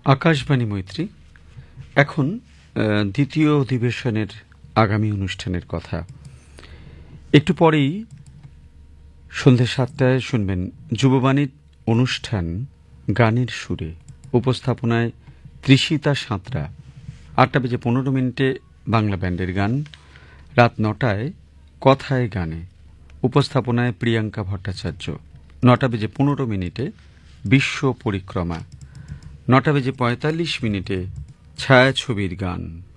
আকাশবাণী মৈত্রী। এখন দ্বিতীয় অধিবেশনের আগামী অনুষ্ঠানের কথা। একটু পরেই সন্ধ্যে 7টায় শুনবেন যুববাণীর অনুষ্ঠান গানের সুরে, উপস্থাপনায় তৃষিতা সাঁতরা। 8:15 বাংলা ব্যান্ডের গান। রাত 9টায় কথায় গানে, উপস্থাপনায় প্রিয়াঙ্কা ভট্টাচার্য। 9:15 বিশ্ব পরিক্রমা। 9:45 ছায়াছবির গান।